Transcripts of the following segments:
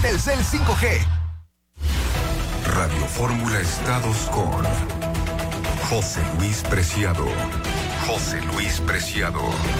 Telcel 5G. Radio Fórmula Estados con José Luis Preciado. José Luis Preciado.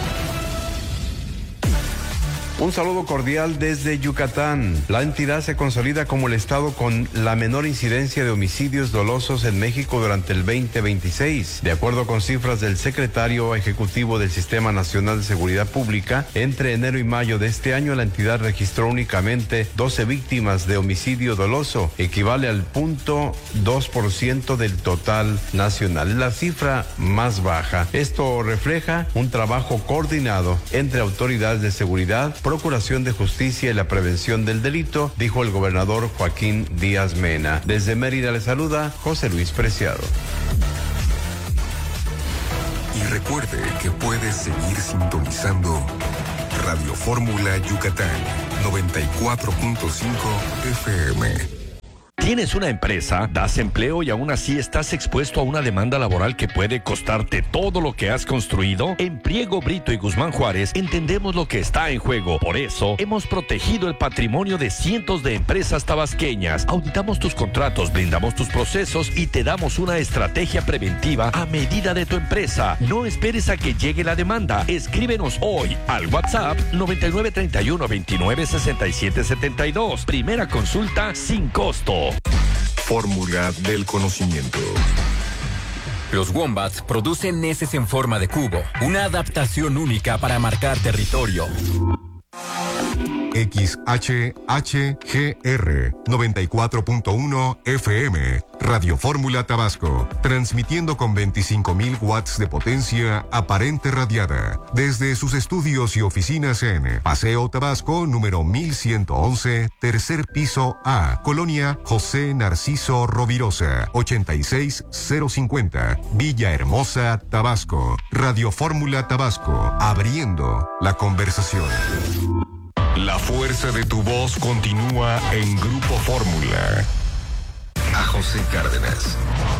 Un saludo cordial desde Yucatán. La entidad se consolida como el estado con la menor incidencia de homicidios dolosos en México durante el 2026. De acuerdo con cifras del secretario ejecutivo del Sistema Nacional de Seguridad Pública, entre enero y mayo de este año la entidad registró únicamente 12 víctimas de homicidio doloso, equivale al 0.2% del total nacional, la cifra más baja. Esto refleja un trabajo coordinado entre autoridades de seguridad, Procuración de Justicia y la Prevención del Delito, dijo el gobernador Joaquín Díaz Mena. Desde Mérida le saluda José Luis Preciado. Y recuerde que puede seguir sintonizando Radio Fórmula Yucatán 94.5 FM. ¿Tienes una empresa? ¿Das empleo y aún así estás expuesto a una demanda laboral que puede costarte todo lo que has construido? En Priego, Brito y Guzmán Juárez entendemos lo que está en juego. Por eso, hemos protegido el patrimonio de cientos de empresas tabasqueñas. Auditamos tus contratos, blindamos tus procesos y te damos una estrategia preventiva a medida de tu empresa. No esperes a que llegue la demanda. Escríbenos hoy al WhatsApp 9931-296772. Primera consulta sin costo. Fórmula del conocimiento. Los Wombats producen heces en forma de cubo, una adaptación única para marcar territorio. XHHGR 94.1 FM, Radio Fórmula Tabasco, transmitiendo con 25.000 watts de potencia aparente radiada, desde sus estudios y oficinas en Paseo Tabasco, número 1111, tercer piso A, Colonia José Narciso Rovirosa, 86050, Villahermosa, Tabasco. Radio Fórmula Tabasco, abriendo la conversación. La fuerza de tu voz continúa en Grupo Fórmula. A José Cárdenas.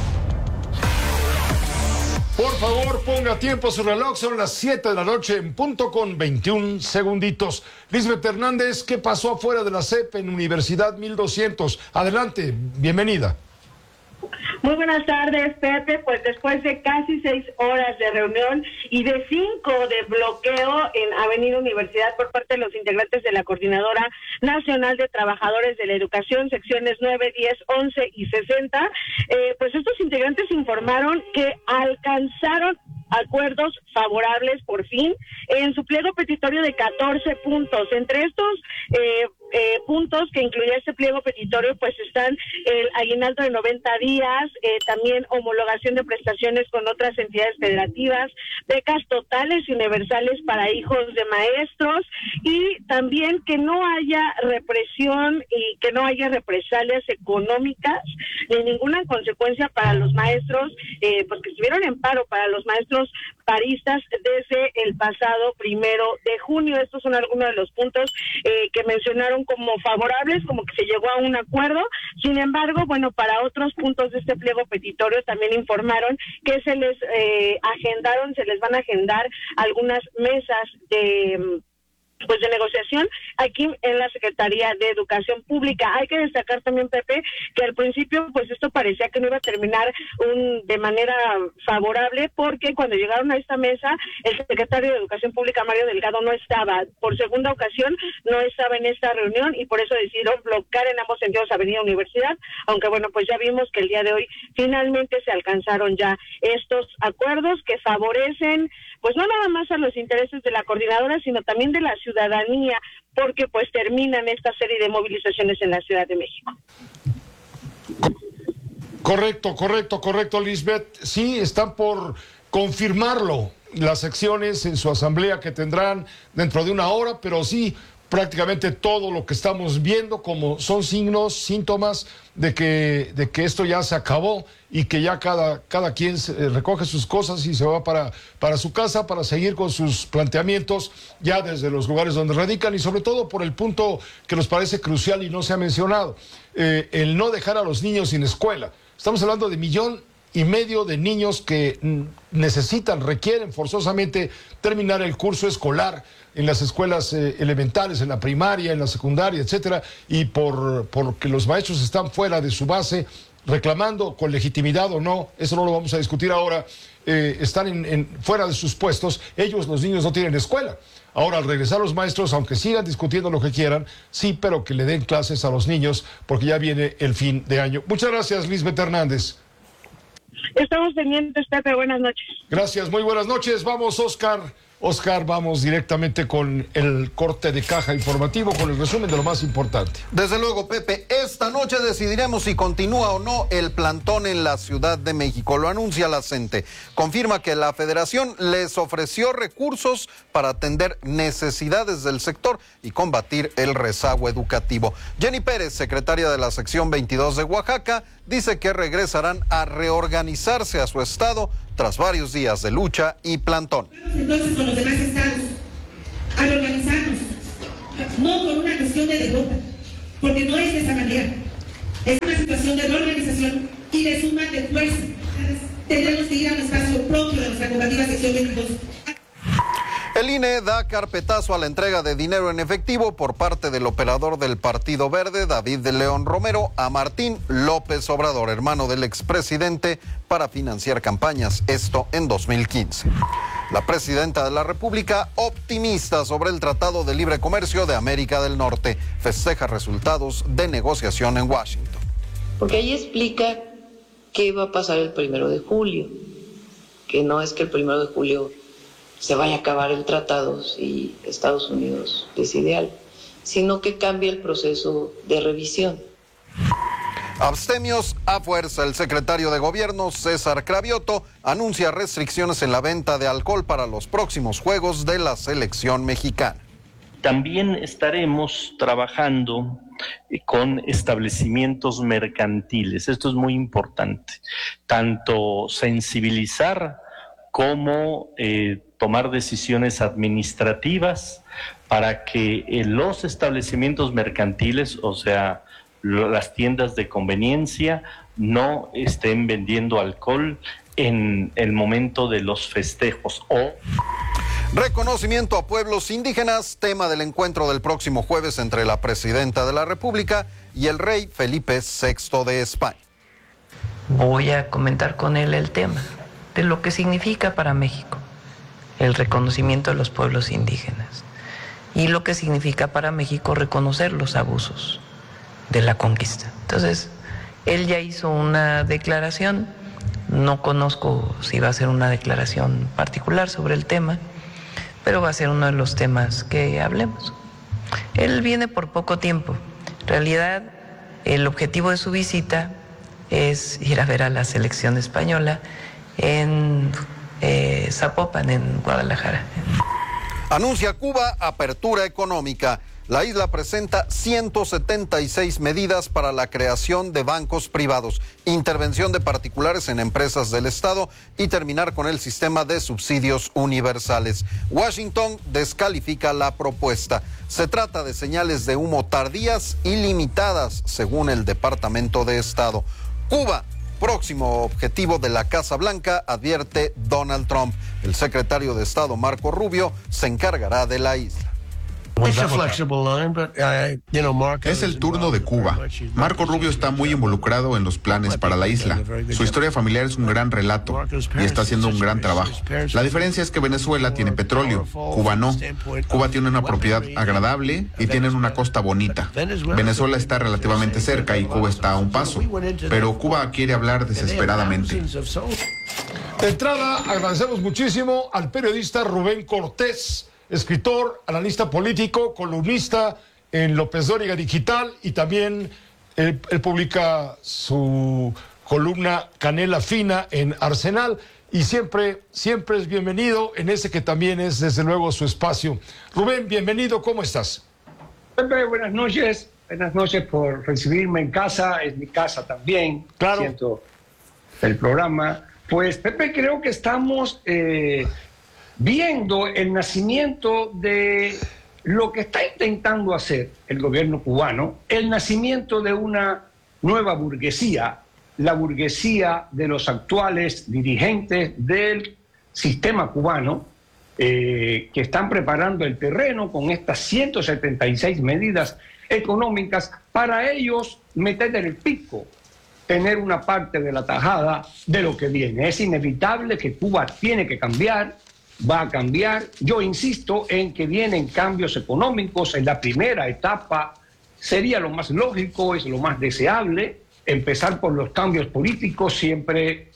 Por favor, ponga tiempo su reloj, son las 7 de la noche en punto con 21 segunditos. Lisbeth Hernández, ¿qué pasó afuera de la CEP en Universidad 1200? Adelante, bienvenida. Muy buenas tardes, Pepe. Pues después de casi 6 horas de reunión y de 5 de bloqueo en Avenida Universidad por parte de los integrantes de la Coordinadora Nacional de Trabajadores de la Educación, secciones 9, 10, 11 y 60, pues estos integrantes informaron que alcanzaron acuerdos favorables por fin en su pliego petitorio de 14 puntos. Entre estos puntos que incluía este pliego petitorio, pues están el aguinaldo de 90 días, también homologación de prestaciones con otras entidades federativas, becas totales y universales para hijos de maestros, y también que no haya represión y que no haya represalias económicas ni ninguna consecuencia para los maestros, pues que estuvieron en paro, para los maestros paristas desde el pasado 1 de junio. Estos son algunos de los puntos que mencionaron como favorables, como que se llegó a un acuerdo. Sin embargo, bueno, para otros puntos de este pliego petitorio también informaron que se les se les van a agendar algunas mesas de negociación aquí en la Secretaría de Educación Pública. Hay que destacar también, Pepe, que al principio pues esto parecía que no iba a terminar de manera favorable, porque cuando llegaron a esta mesa el secretario de Educación Pública, Mario Delgado, no estaba. Por segunda ocasión no estaba en esta reunión y por eso decidieron bloquear en ambos sentidos Avenida Universidad, aunque bueno, pues ya vimos que el día de hoy finalmente se alcanzaron ya estos acuerdos que favorecen pues no nada más a los intereses de la coordinadora, sino también de la ciudadanía, porque pues terminan esta serie de movilizaciones en la Ciudad de México. Correcto, Lisbeth. Sí, están por confirmarlo las secciones en su asamblea que tendrán dentro de una hora, pero sí, prácticamente todo lo que estamos viendo como son signos, síntomas de que esto ya se acabó y que ya cada quien recoge sus cosas y se va para su casa para seguir con sus planteamientos ya desde los lugares donde radican, y sobre todo por el punto que nos parece crucial y no se ha mencionado, el no dejar a los niños sin escuela. Estamos hablando de 1,5 1,5 de niños que requieren forzosamente terminar el curso escolar en las escuelas elementales, en la primaria, en la secundaria, etcétera, y porque los maestros están fuera de su base, reclamando con legitimidad o no, eso no lo vamos a discutir ahora, están fuera de sus puestos, los niños no tienen escuela. Ahora, al regresar los maestros, aunque sigan discutiendo lo que quieran, sí, pero que le den clases a los niños, porque ya viene el fin de año. Muchas gracias, Lisbeth Hernández. Estamos pendientes, Pepe. Buenas noches. Gracias, muy buenas noches. Vamos, Oscar, vamos directamente con el corte de caja informativo, con el resumen de lo más importante. Desde luego, Pepe, esta noche decidiremos si continúa o no el plantón en la Ciudad de México. Lo anuncia la CENTE. Confirma que la Federación les ofreció recursos para atender necesidades del sector y combatir el rezago educativo. Jenny Pérez, secretaria de la sección 22 de Oaxaca, dice que regresarán a reorganizarse a su estado tras varios días de lucha y plantón. Entonces, con los demás estados, a reorganizarnos, no por una cuestión de derrota, porque no es de esa manera. Es una situación de reorganización y de suma de fuerza. Tendremos que ir a un espacio propio de nuestra combativa sección 22. El INE da carpetazo a la entrega de dinero en efectivo por parte del operador del Partido Verde, David de León Romero, a Martín López Obrador, hermano del expresidente, para financiar campañas, esto en 2015. La presidenta de la República, optimista sobre el Tratado de Libre Comercio de América del Norte, festeja resultados de negociación en Washington. Porque ahí explica qué va a pasar el 1 de julio, que no es que el 1 de julio se vaya a acabar el tratado si Estados Unidos decide algo, sino que cambia el proceso de revisión. Abstemios a fuerza. El secretario de Gobierno, César Cravioto, anuncia restricciones en la venta de alcohol para los próximos Juegos de la selección mexicana. También estaremos trabajando con establecimientos mercantiles. Esto es muy importante. Tanto sensibilizar como tomar decisiones administrativas para que los establecimientos mercantiles, o sea, las tiendas de conveniencia, no estén vendiendo alcohol en el momento de los festejos. Reconocimiento a pueblos indígenas, tema del encuentro del próximo jueves entre la presidenta de la República y el rey Felipe VI de España. Voy a comentar con él el tema de lo que significa para México el reconocimiento de los pueblos indígenas y lo que significa para México reconocer los abusos de la conquista. Entonces, él ya hizo una declaración, no conozco si va a ser una declaración particular sobre el tema, pero va a ser uno de los temas que hablemos. Él viene por poco tiempo. En realidad, el objetivo de su visita es ir a ver a la selección española en Zapopan, en Guadalajara. Anuncia Cuba apertura económica. La isla presenta 176 medidas para la creación de bancos privados, intervención de particulares en empresas del Estado y terminar con el sistema de subsidios universales. Washington descalifica la propuesta. Se trata de señales de humo tardías y limitadas, según el Departamento de Estado. Cuba, próximo objetivo de la Casa Blanca, advierte Donald Trump. El secretario de Estado, Marco Rubio, se encargará de la isla. Es el turno de Cuba. Marco Rubio está muy involucrado en los planes para la isla. Su historia familiar es un gran relato y está haciendo un gran trabajo. La diferencia es que Venezuela tiene petróleo, Cuba no. Cuba tiene una propiedad agradable y tienen una costa bonita. Venezuela está relativamente cerca y Cuba está a un paso, pero Cuba quiere hablar desesperadamente. De entrada, agradecemos muchísimo al periodista Rubén Cortés, escritor, analista político, columnista en López Dóriga Digital, y también él publica su columna Canela Fina en Arsenal, y siempre es bienvenido en ese que también es desde luego su espacio. Rubén, bienvenido, ¿cómo estás? Pepe, buenas noches por recibirme en casa, es mi casa también. Claro. Siento el programa. Pues Pepe, creo que estamos viendo el nacimiento de lo que está intentando hacer el gobierno cubano, el nacimiento de una nueva burguesía la burguesía de los actuales dirigentes del sistema cubano, que están preparando el terreno con estas 176 medidas económicas para ellos meter en el pico, tener una parte de la tajada de lo que viene. Es inevitable que Cuba tiene que cambiar, va a cambiar. Yo insisto en que vienen cambios económicos. En la primera etapa sería lo más lógico, es lo más deseable. Empezar por los cambios políticos siempre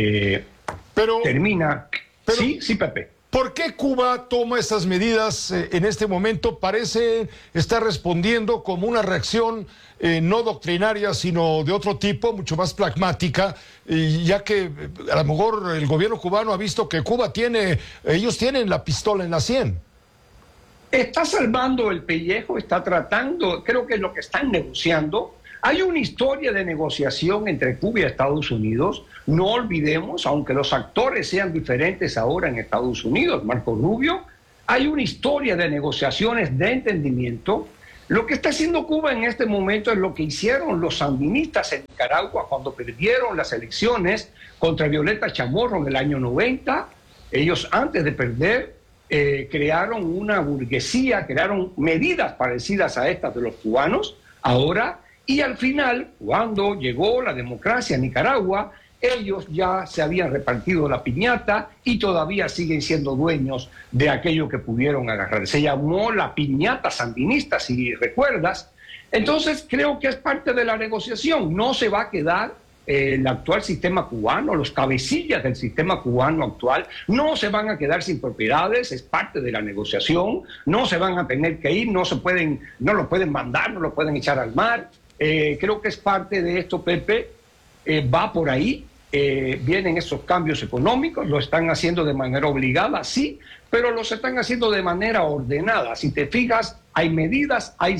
termina... Sí, Pepe. ¿Por qué Cuba toma estas medidas en este momento? Parece estar respondiendo como una reacción no doctrinaria, sino de otro tipo, mucho más pragmática, ya que a lo mejor el gobierno cubano ha visto que Cuba ellos tienen la pistola en la sien. Está salvando el pellejo, está tratando, creo que es lo que están negociando. Hay una historia de negociación entre Cuba y Estados Unidos. No olvidemos, aunque los actores sean diferentes ahora en Estados Unidos, Marco Rubio, hay una historia de negociaciones, de entendimiento. Lo que está haciendo Cuba en este momento es lo que hicieron los sandinistas en Nicaragua cuando perdieron las elecciones contra Violeta Chamorro en el año 90. Ellos, antes de perder, crearon una burguesía, crearon medidas parecidas a estas de los cubanos. Ahora... Y al final, cuando llegó la democracia en Nicaragua, ellos ya se habían repartido la piñata y todavía siguen siendo dueños de aquello que pudieron agarrar. Se llamó la piñata sandinista, si recuerdas. Entonces, creo que es parte de la negociación. No se va a quedar el actual sistema cubano, los cabecillas del sistema cubano actual, no se van a quedar sin propiedades, es parte de la negociación. No se van a tener que ir, no lo pueden mandar, no lo pueden echar al mar. Creo que es parte de esto, Pepe, va por ahí, vienen esos cambios económicos, lo están haciendo de manera obligada, sí, pero los están haciendo de manera ordenada. Si te fijas, hay medidas, hay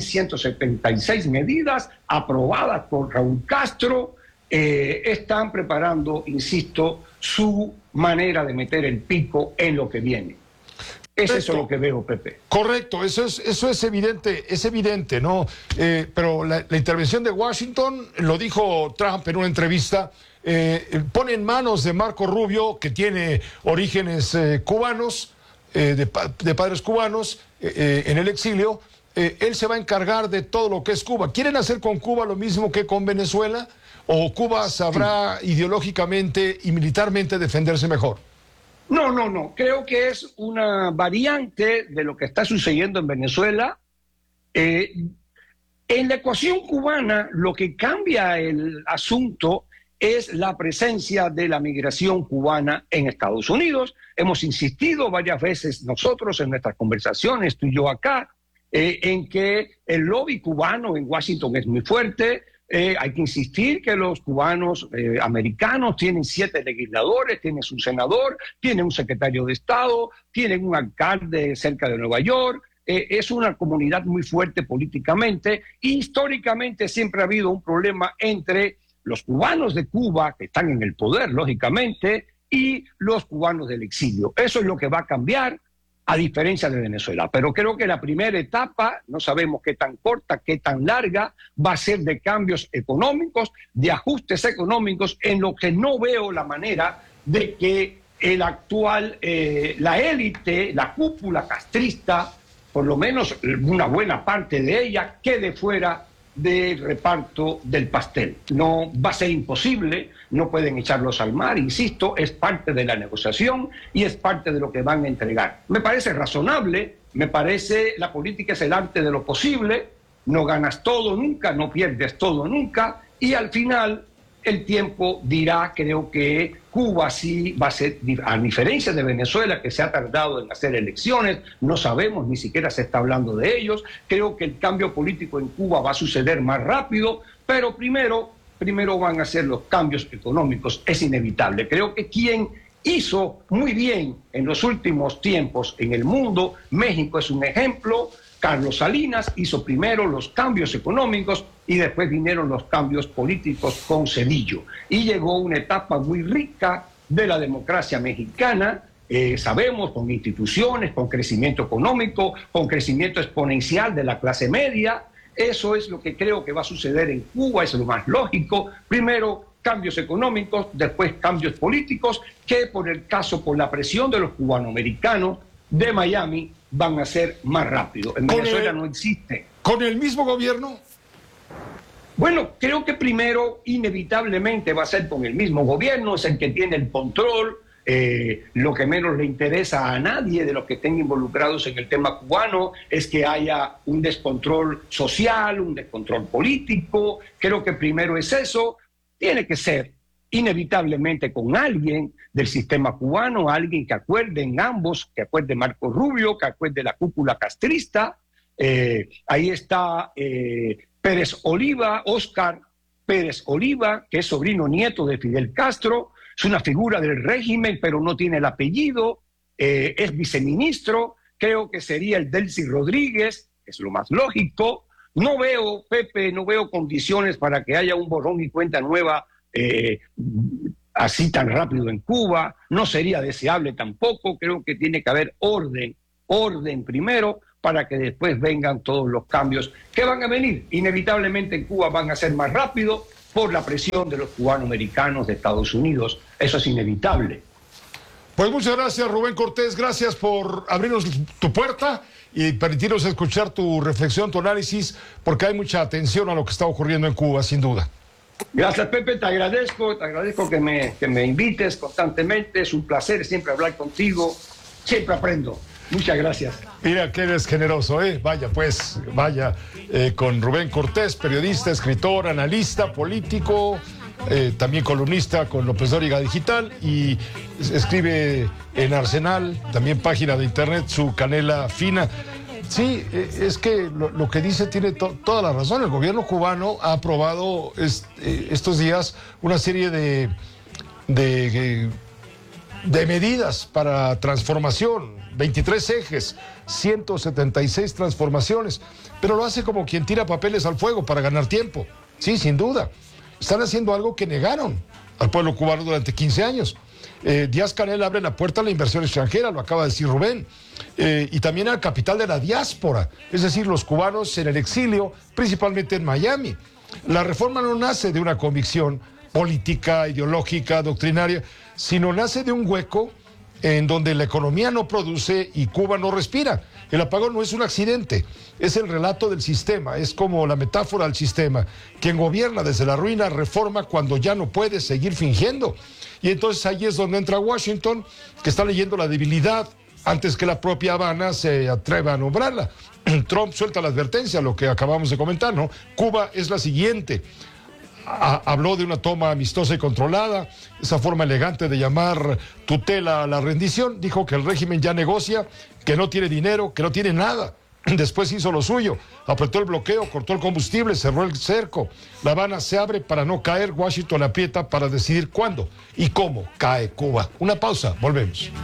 176 medidas aprobadas por Raúl Castro, están preparando, insisto, su manera de meter el pico en lo que viene. Es eso lo que veo, Pepe. Correcto, eso es evidente, ¿no? Pero la intervención de Washington, lo dijo Trump en una entrevista, pone en manos de Marco Rubio, que tiene orígenes cubanos, de padres cubanos, en el exilio. Él se va a encargar de todo lo que es Cuba. ¿Quieren hacer con Cuba lo mismo que con Venezuela? ¿O Cuba sabrá ideológicamente y militarmente defenderse mejor? No. Creo que es una variante de lo que está sucediendo en Venezuela. En la ecuación cubana, lo que cambia el asunto es la presencia de la migración cubana en Estados Unidos. Hemos insistido varias veces nosotros en nuestras conversaciones, tú y yo acá, en que el lobby cubano en Washington es muy fuerte. Hay que insistir que los cubanos americanos tienen 7 legisladores, tienen un senador, tienen un secretario de Estado, tienen un alcalde cerca de Nueva York. Es una comunidad muy fuerte políticamente. Históricamente siempre ha habido un problema entre los cubanos de Cuba, que están en el poder, lógicamente, y los cubanos del exilio. Eso es lo que va a cambiar, a diferencia de Venezuela. Pero creo que la primera etapa, no sabemos qué tan corta, qué tan larga, va a ser de cambios económicos, de ajustes económicos, en lo que no veo la manera de que el actual, la élite, la cúpula castrista, por lo menos una buena parte de ella, quede fuera del reparto del pastel. No va a ser imposible, no pueden echarlos al mar, insisto, es parte de la negociación y es parte de lo que van a entregar. Me parece razonable, me parece la política es el arte de lo posible, no ganas todo nunca, no pierdes todo nunca, y al final el tiempo dirá, creo que Cuba sí va a ser, a diferencia de Venezuela, que se ha tardado en hacer elecciones, no sabemos, ni siquiera se está hablando de ellos. Creo que el cambio político en Cuba va a suceder más rápido, pero primero van a ser los cambios económicos, es inevitable. Creo que quien hizo muy bien en los últimos tiempos en el mundo, México es un ejemplo. Carlos Salinas hizo primero los cambios económicos y después vinieron los cambios políticos con Cedillo. Y llegó una etapa muy rica de la democracia mexicana, sabemos, con instituciones, con crecimiento económico, con crecimiento exponencial de la clase media. Eso es lo que creo que va a suceder en Cuba, es lo más lógico. Primero cambios económicos, después cambios políticos, que por la presión de los cubanoamericanos de Miami van a ser más rápido. En Venezuela no existe. ¿Con el mismo gobierno? Bueno, creo que primero inevitablemente va a ser con el mismo gobierno, es el que tiene el control. Lo que menos le interesa a nadie de los que estén involucrados en el tema cubano es que haya un descontrol social, un descontrol político. Creo que primero es eso. Tiene que ser inevitablemente con alguien del sistema cubano, alguien que acuerden ambos, que acuerde Marco Rubio, que acuerde la cúpula castrista. Ahí está Pérez Oliva, Óscar Pérez Oliva, que es sobrino nieto de Fidel Castro. Es una figura del régimen, pero no tiene el apellido, es viceministro. Creo que sería el Delcy Rodríguez, es lo más lógico. No veo, Pepe, no veo condiciones para que haya un borrón y cuenta nueva así tan rápido en Cuba. No sería deseable tampoco. Creo que tiene que haber orden primero, para que después vengan todos los cambios que van a venir. Inevitablemente en Cuba van a ser más rápido por la presión de los cubanoamericanos de Estados Unidos. Eso es inevitable. Pues muchas gracias, Rubén Cortés. Gracias por abrirnos tu puerta y permitirnos escuchar tu reflexión, tu análisis, porque hay mucha atención a lo que está ocurriendo en Cuba, sin duda. Gracias, Pepe. Te agradezco que me invites constantemente. Es un placer siempre hablar contigo. Siempre aprendo. Muchas gracias. Mira que eres generoso, ¿eh? Vaya, pues, con Rubén Cortés, periodista, escritor, analista, político, también columnista con López Dóriga Digital, y escribe en Arsenal, también página de internet, su canela fina. Sí, es que lo que dice tiene toda la razón. El gobierno cubano ha aprobado estos días una serie de medidas para transformación, 23 ejes, 176 transformaciones, pero lo hace como quien tira papeles al fuego para ganar tiempo. Sí, sin duda. Están haciendo algo que negaron al pueblo cubano durante 15 años. Díaz-Canel abre la puerta a la inversión extranjera, lo acaba de decir Rubén, y también al capital de la diáspora, es decir, los cubanos en el exilio, principalmente en Miami. La reforma no nace de una convicción política, ideológica, doctrinaria, sino nace de un hueco en donde la economía no produce y Cuba no respira. El apagón no es un accidente, es el relato del sistema, es como la metáfora del sistema. Quien gobierna desde la ruina reforma cuando ya no puede seguir fingiendo. Y entonces ahí es donde entra Washington, que está leyendo la debilidad antes que la propia Habana se atreva a nombrarla. Trump suelta la advertencia, lo que acabamos de comentar, ¿no? Cuba es la siguiente. Habló de una toma amistosa y controlada, esa forma elegante de llamar tutela a la rendición. Dijo que el régimen ya negocia, que no tiene dinero, que no tiene nada. Después hizo lo suyo, apretó el bloqueo, cortó el combustible, cerró el cerco. La Habana se abre para no caer, Washington aprieta para decidir cuándo y cómo cae Cuba. Una pausa, volvemos.